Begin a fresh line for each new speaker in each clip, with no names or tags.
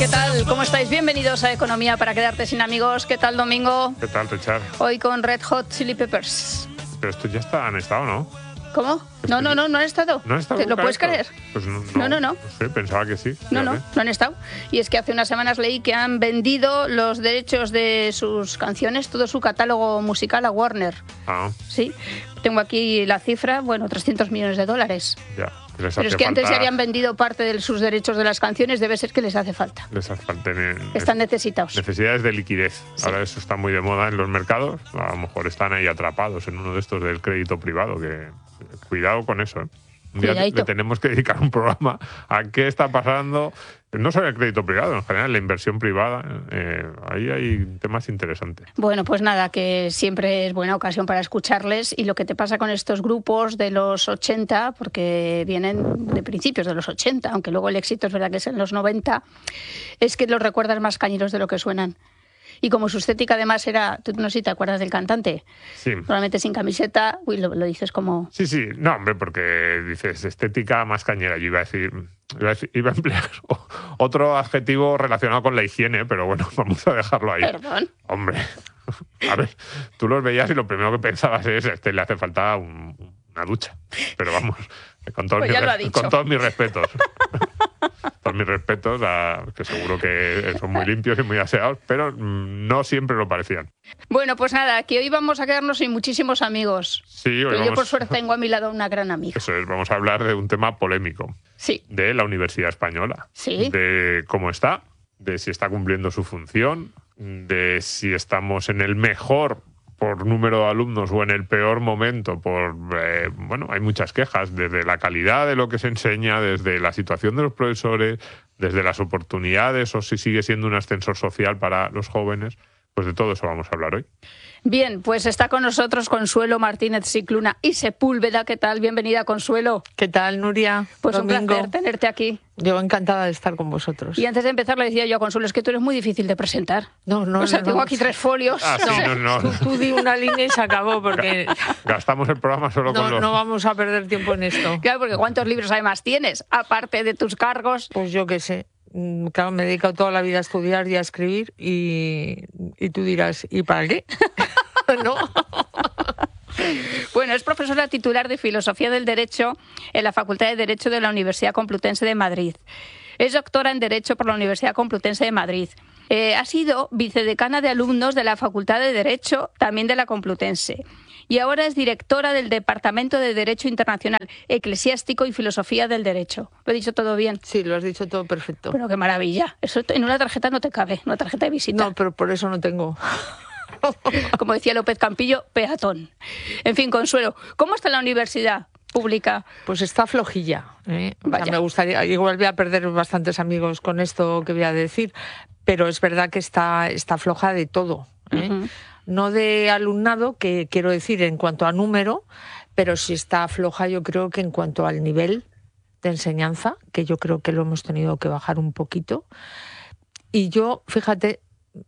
¿qué tal? ¿Cómo estáis? Bienvenidos a Economía para quedarte sin amigos. ¿Qué tal, Domingo?
¿Qué tal, Richard?
Hoy con Red Hot Chili Peppers.
Pero estos ya han estado, ¿no?
¿Cómo? No han estado.
¿No han estado?
¿Lo puedes creer?
Pues
No.
No sé, pensaba que sí.
No han estado. Y es que hace unas semanas leí que han vendido los derechos de sus canciones, todo su catálogo musical a Warner.
Ah.
Sí, tengo aquí la cifra, bueno, $300 millones.
Ya.
Pero es que antes ya habían vendido parte de sus derechos de las canciones, debe ser que les hace falta.
Les hace falta.
Están necesitados.
Necesidades de liquidez. Sí. Ahora eso está muy de moda en los mercados. A lo mejor están ahí atrapados en uno de estos del crédito privado. Que cuidado con eso, ¿eh? Un día le tenemos que dedicar un programa a qué está pasando, no solo el crédito privado, en general la inversión privada. Ahí hay temas interesantes.
Bueno, pues nada, que siempre es buena ocasión para escucharles, y lo que te pasa con estos grupos de los 80, porque vienen de principios de los 80, aunque luego el éxito es verdad que es en los 90, es que los recuerdas más cañeros de lo que suenan. Y como su estética además era, tú no sé si te acuerdas del cantante,
sí,
probablemente sin camiseta, lo dices como...
Sí, no, hombre, porque dices estética más cañera. Yo iba a emplear otro adjetivo relacionado con la higiene, pero bueno, vamos a dejarlo ahí.
¿Perdón?
Hombre, a ver, tú los veías y lo primero que pensabas es, le hace falta una ducha. Pero vamos, con todos, con todos mis respetos. Todos mis respetos, que seguro que son muy limpios y muy aseados, pero no siempre lo parecían.
Bueno, pues nada, que hoy vamos a quedarnos sin muchísimos amigos.
Sí,
pero yo por suerte tengo a mi lado una gran amiga.
Eso es, vamos a hablar de un tema polémico.
Sí.
De la Universidad Española.
Sí.
De cómo está, de si está cumpliendo su función, de si estamos en el mejor por número de alumnos o en el peor momento hay muchas quejas desde la calidad de lo que se enseña, desde la situación de los profesores, desde las oportunidades o si sigue siendo un ascensor social para los jóvenes. Pues de todo eso vamos a hablar hoy.
Bien, pues está con nosotros Consuelo Martínez Scicluna y Sepúlveda. ¿Qué tal? Bienvenida, Consuelo.
¿Qué tal, Nuria?
Pues
Domingo.
Un placer tenerte aquí.
Yo encantada de estar con vosotros.
Y antes de empezar le decía yo a Consuelo, es que tú eres muy difícil de presentar.
No.
Tengo aquí 3 folios.
No.
Tú di una línea y se acabó, porque...
Gastamos el programa solo con los...
No vamos a perder tiempo en esto.
Claro, porque ¿cuántos libros además tienes, aparte de tus cargos?
Pues yo qué sé. Claro, me he dedicado toda la vida a estudiar y a escribir y tú dirás, ¿y para qué? ¿No?
Bueno, es profesora titular de Filosofía del Derecho en la Facultad de Derecho de la Universidad Complutense de Madrid. Es doctora en Derecho por la Universidad Complutense de Madrid. Ha sido vicedecana de alumnos de la Facultad de Derecho, también de la Complutense. Y ahora es directora del Departamento de Derecho Internacional, Eclesiástico y Filosofía del Derecho. ¿Lo he dicho todo bien?
Sí, lo has dicho todo perfecto.
Bueno, qué maravilla. Eso en una tarjeta no te cabe, una tarjeta de visita.
No, pero por eso no tengo.
Como decía López Campillo, peatón. En fin, Consuelo, ¿cómo está la universidad pública?
Pues está flojilla, ¿eh? O sea, me gustaría, igual voy a perder bastantes amigos con esto que voy a decir, pero es verdad que está floja de todo, ¿eh? Uh-huh. No de alumnado, que quiero decir en cuanto a número, pero sí está floja yo creo que en cuanto al nivel de enseñanza, que yo creo que lo hemos tenido que bajar un poquito. Y yo, fíjate,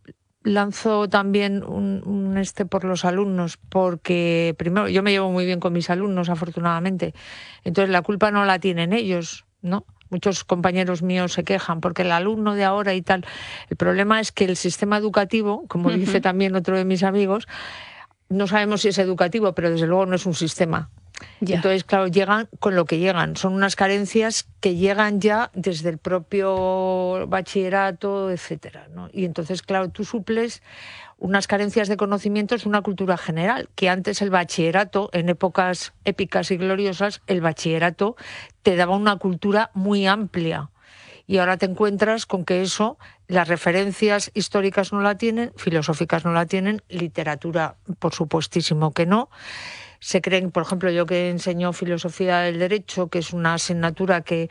lanzo también un por los alumnos, porque primero yo me llevo muy bien con mis alumnos, afortunadamente, entonces la culpa no la tienen ellos, ¿no? Muchos compañeros míos se quejan porque el alumno de ahora y tal. El problema es que el sistema educativo, como dice también otro de mis amigos, no sabemos si es educativo, pero desde luego no es un sistema. Ya. Entonces, claro, llegan con lo que llegan. Son unas carencias que llegan ya desde el propio bachillerato, etcétera, ¿no? Y entonces, claro, tú suples unas carencias de conocimientos, una cultura general, que antes el bachillerato, en épocas épicas y gloriosas, el bachillerato te daba una cultura muy amplia. Y ahora te encuentras con que eso, las referencias históricas no la tienen, filosóficas no la tienen, literatura, por supuestísimo que no. Se creen, por ejemplo, yo que enseño filosofía del derecho, que es una asignatura que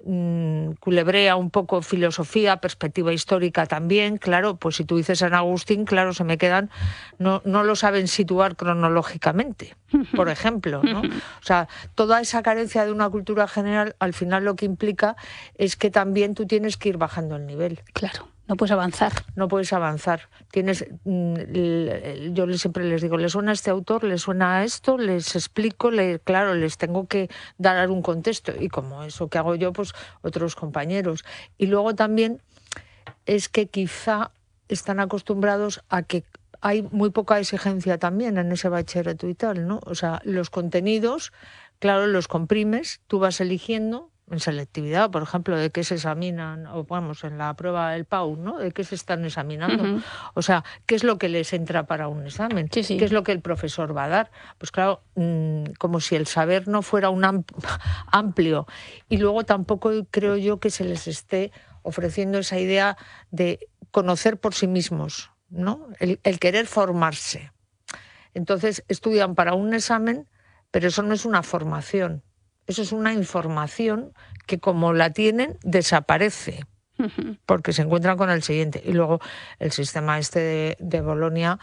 culebrea un poco filosofía, perspectiva histórica también, claro, pues si tú dices San Agustín, claro, se me quedan, no lo saben situar cronológicamente, por ejemplo, ¿no? O sea, toda esa carencia de una cultura general, al final lo que implica es que también tú tienes que ir bajando el nivel.
Claro. No puedes avanzar.
No puedes avanzar. Yo siempre les digo, ¿les suena a este autor? ¿Les suena a esto? Les explico, claro, les tengo que dar un contexto. Y como eso que hago yo, pues otros compañeros. Y luego también es que quizá están acostumbrados a que hay muy poca exigencia también en ese bachillerato y tal, ¿no? O sea, los contenidos, claro, los comprimes, tú vas eligiendo en selectividad, por ejemplo, de qué se examinan, o vamos, en la prueba del PAU, ¿no? De qué se están examinando.
Ujú.
O sea, ¿qué es lo que les entra para un examen?
Sí, sí.
¿Qué es lo que el profesor va a dar? Pues claro, como si el saber no fuera un amplio. Y luego tampoco creo yo que se les esté ofreciendo esa idea de conocer por sí mismos, ¿no? El querer formarse. Entonces estudian para un examen, pero eso no es una formación. Eso es una información que, como la tienen, desaparece, porque se encuentran con el siguiente. Y luego el sistema este de Bolonia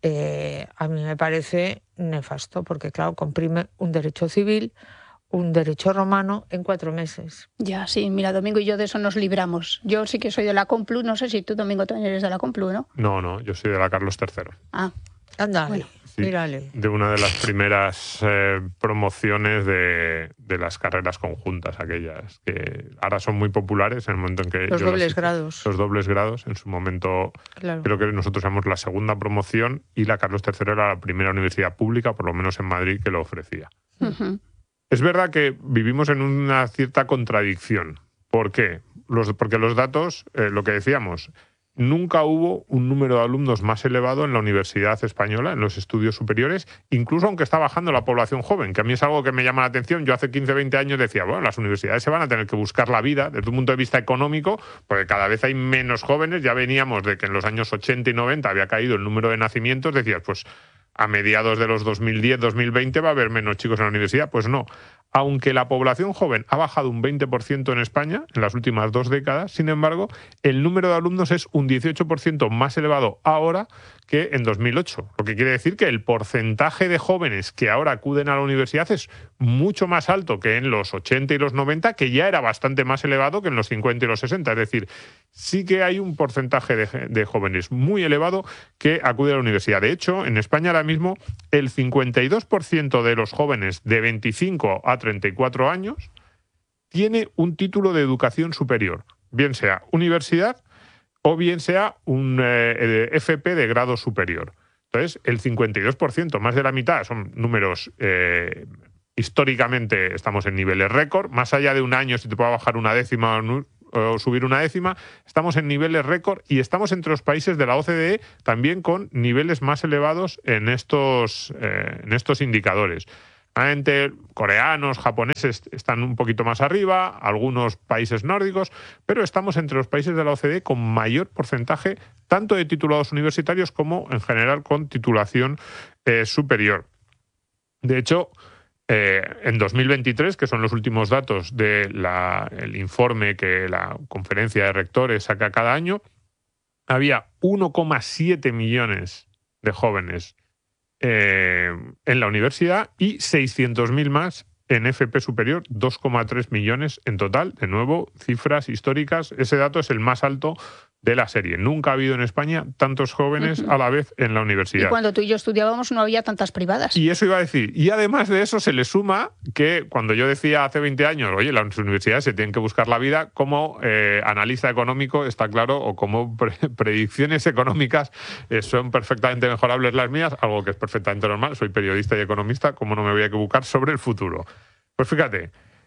a mí me parece nefasto, porque claro, comprime un derecho civil, un derecho romano en 4 meses.
Ya, sí, mira, Domingo y yo de eso nos libramos. Yo sí que soy de la Complu, no sé si tú, Domingo, también eres de la Complu, ¿no?
No, yo soy de la Carlos III.
Ah,
Anda,
bueno.
Sí,
mírale.
de una de las primeras promociones de las carreras conjuntas, aquellas que ahora son muy populares en el momento en que
Los
yo las
dobles
hice.
grados.
Los dobles grados, en su momento,
Claro.
creo que nosotros éramos la segunda promoción y la Carlos III era la primera universidad pública, por lo menos en Madrid, que lo ofrecía.
Ujú.
Es verdad que vivimos en una cierta contradicción. ¿Por qué? Porque los datos, lo que decíamos, nunca hubo un número de alumnos más elevado en la Universidad Española, en los estudios superiores, incluso aunque está bajando la población joven, que a mí es algo que me llama la atención. Yo hace 15, 20 años decía, bueno, las universidades se van a tener que buscar la vida desde un punto de vista económico, porque cada vez hay menos jóvenes. Ya veníamos de que en los años 80 y 90 había caído el número de nacimientos, decías, pues a mediados de los 2010, 2020 va a haber menos chicos en la universidad. Pues no. Aunque la población joven ha bajado un 20% en España en las últimas 2 décadas, sin embargo, el número de alumnos es un 18% más elevado ahora que en 2008. Lo que quiere decir que el porcentaje de jóvenes que ahora acuden a la universidad es mucho más alto que en los 80 y los 90, que ya era bastante más elevado que en los 50 y los 60. Es decir, sí que hay un porcentaje de jóvenes muy elevado que acude a la universidad. De hecho, en España ahora mismo el 52% de los jóvenes de 25 a 34 años tiene un título de educación superior, bien sea universidad o bien sea un FP de grado superior. Entonces, el 52%, más de la mitad, son números históricamente estamos en niveles récord. Más allá de un año, si te puede bajar una décima o subir una décima, estamos en niveles récord y estamos entre los países de la OCDE también con niveles más elevados en estos indicadores. Coreanos, japoneses están un poquito más arriba, algunos países nórdicos, pero estamos entre los países de la OCDE con mayor porcentaje tanto de titulados universitarios como en general con titulación superior. De hecho, en 2023, que son los últimos datos del informe que la conferencia de rectores saca cada año, había 1,7 millones de jóvenes en la universidad y 600.000 más en FP superior, 2,3 millones en total. De nuevo, cifras históricas. Ese dato es el más alto de la serie. Nunca ha habido en España tantos jóvenes a la vez en la universidad.
Y cuando tú y yo estudiábamos no había tantas privadas.
Y eso iba a decir. Y además de eso se le suma que cuando yo decía hace 20 años, oye, las universidades se tienen que buscar la vida, como analista económico está claro, o como predicciones económicas son perfectamente mejorables las mías, algo que es perfectamente normal. Soy periodista y economista, ¿cómo no me voy a equivocar sobre el futuro? Pues fíjate,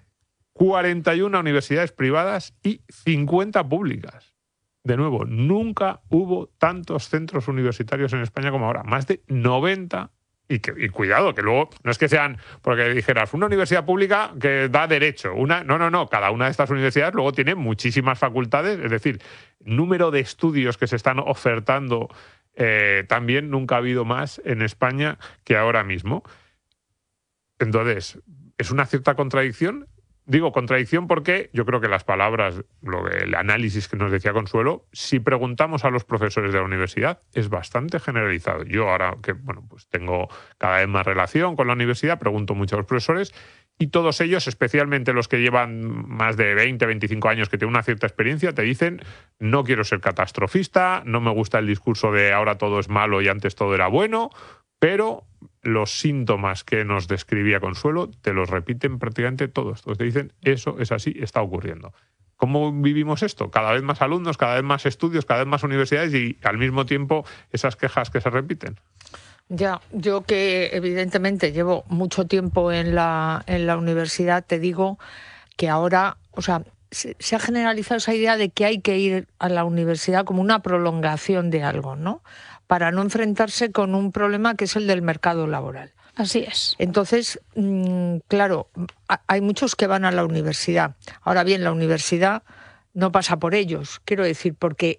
41 universidades privadas y 50 públicas. De nuevo, nunca hubo tantos centros universitarios en España como ahora. Más de 90. Y cuidado, que luego no es que sean, porque dijeras, una universidad pública que da derecho. No. Cada una de estas universidades luego tiene muchísimas facultades. Es decir, número de estudios que se están ofertando también nunca ha habido más en España que ahora mismo. Entonces, es una cierta contradicción. Digo contradicción porque yo creo que las palabras, el análisis que nos decía Consuelo, si preguntamos a los profesores de la universidad, es bastante generalizado. Yo ahora que pues tengo cada vez más relación con la universidad, pregunto mucho a los profesores y todos ellos, especialmente los que llevan más de 20, 25 años, que tienen una cierta experiencia, te dicen, no quiero ser catastrofista, no me gusta el discurso de ahora todo es malo y antes todo era bueno, pero los síntomas que nos describía Consuelo te los repiten prácticamente todos. Todos te dicen, eso es así, está ocurriendo. ¿Cómo vivimos esto? Cada vez más alumnos, cada vez más estudios, cada vez más universidades y al mismo tiempo esas quejas que se repiten.
Ya, yo que evidentemente llevo mucho tiempo en la universidad, te digo que ahora, o sea, se ha generalizado esa idea de que hay que ir a la universidad como una prolongación de algo, ¿no? Para no enfrentarse con un problema que es el del mercado laboral.
Así es.
Entonces, claro, hay muchos que van a la universidad. Ahora bien, la universidad no pasa por ellos, quiero decir, porque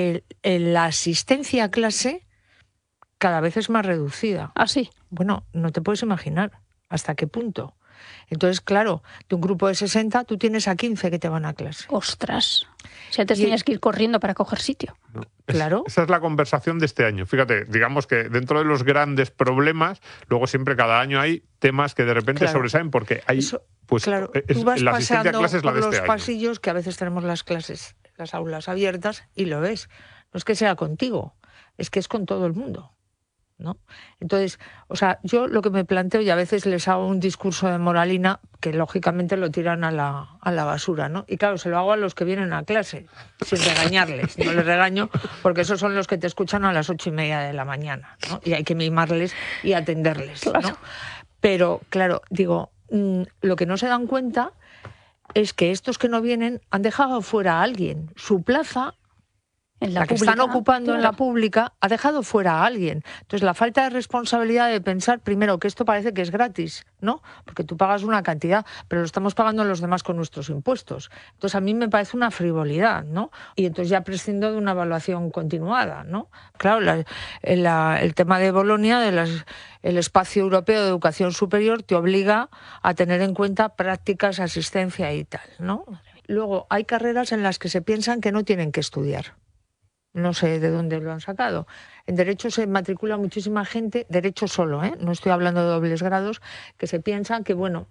la asistencia a clase cada vez es más reducida.
¿Ah, sí?
Bueno, no te puedes imaginar hasta qué punto. Entonces, claro, de un grupo de 60, tú tienes a 15 que te van a clase.
¡Ostras! Si antes tenías que ir corriendo para coger sitio.
No,
claro.
Esa es la conversación de este año. Fíjate, digamos que dentro de los grandes problemas, luego siempre cada año hay temas que de repente sobresalen porque hay... pues
claro, tú vas
la asistencia a
paseando
clases la
por
de este
los pasillos, que a veces tenemos las clases, las aulas abiertas, y lo ves. No es que sea contigo, es que es con todo el mundo, ¿no? Entonces, o sea, yo lo que me planteo, y a veces les hago un discurso de moralina, que lógicamente lo tiran a la basura, ¿no? Y claro, se lo hago a los que vienen a clase, sin regañarles. No les regaño, porque esos son los que te escuchan a las 8:30 de la mañana, ¿no? Y hay que mimarles y atenderles, ¿no? Claro. Pero, claro, digo, lo que no se dan cuenta es que estos que no vienen han dejado fuera a alguien. Su plaza, la que están ocupando en la pública, ha dejado fuera a alguien. Entonces, la falta de responsabilidad de pensar, primero, que esto parece que es gratis, ¿no? Porque tú pagas una cantidad, pero lo estamos pagando los demás con nuestros impuestos. Entonces, a mí me parece una frivolidad, ¿no? Y entonces ya prescindo de una evaluación continuada, ¿no? Claro, el tema de Bolonia, el espacio europeo de educación superior, te obliga a tener en cuenta prácticas, asistencia y tal, ¿no? Luego, hay carreras en las que se piensan que no tienen que estudiar. No sé de dónde lo han sacado. En Derecho se matricula muchísima gente, Derecho solo, no estoy hablando de dobles grados, que se piensan que, bueno,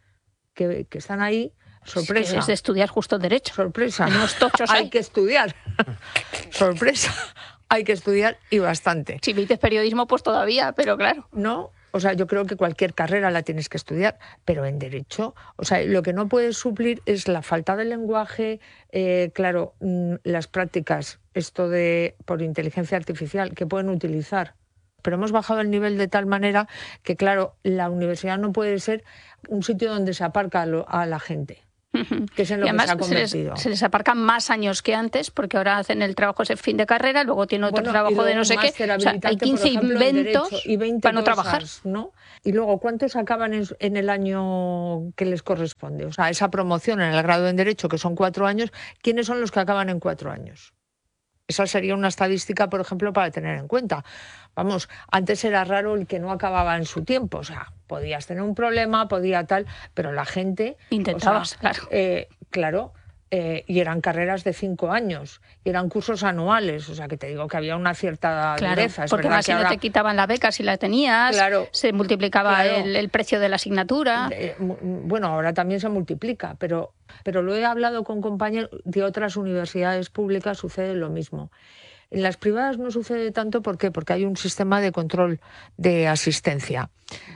que están ahí, sorpresa.
Es de estudiar justo Derecho.
Sorpresa.
Unos tochos
hay que estudiar. Sorpresa. Hay que estudiar y bastante.
Si dices periodismo, pues todavía, pero claro.
No. O sea, yo creo que cualquier carrera la tienes que estudiar, pero en Derecho, o sea, lo que no puedes suplir es la falta de lenguaje, claro, las prácticas, esto de por inteligencia artificial, que pueden utilizar. Pero hemos bajado el nivel de tal manera que, claro, la universidad no puede ser un sitio donde se aparca a la gente. Que es en lo
y además
que se ha convertido.
Se les aparcan más años que antes, porque ahora hacen el trabajo ese fin de carrera, luego tienen otro trabajo de no sé qué. O sea, hay 15 inventos
y 20
para no
cosas,
trabajar.
¿no? Y luego, ¿cuántos acaban en el año que les corresponde? O sea, esa promoción en el grado en Derecho, que son 4 años, ¿quiénes son los que acaban en 4 años? Esa sería una estadística, por ejemplo, para tener en cuenta. Vamos, antes era raro el que no acababa en su tiempo. O sea, podías tener un problema, podía tal, pero la gente...
Intentabas, claro.
Claro, y eran carreras de 5 años, y eran cursos anuales, o sea, que te digo que había una cierta dureza.
Porque más si ahora... no te quitaban la beca si la tenías, se multiplicaba el precio de la asignatura.
Bueno, ahora también se multiplica, pero lo he hablado con compañeros de otras universidades públicas, sucede lo mismo. En las privadas no sucede tanto, ¿por qué? Porque hay un sistema de control de asistencia.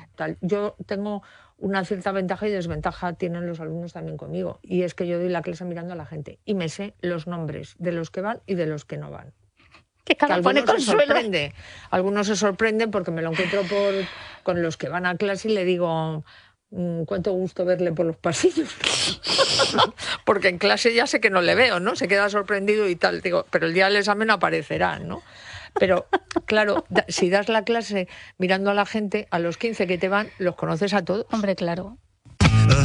Yo tengo una cierta ventaja y desventaja, tienen los alumnos también conmigo, y es que yo doy la clase mirando a la gente y me sé los nombres de los que van y de los que no van.
Que cada pone consuelo.
Algunos se sorprenden porque me lo encuentro con los que van a clase y le digo... cuánto gusto verle por los pasillos. Porque en clase ya sé que no le veo, ¿no? Se queda sorprendido y tal. Digo, pero el día del examen aparecerá, ¿no? Pero, claro, si das la clase mirando a la gente, a los 15 que te van, los conoces a todos.
Hombre, claro.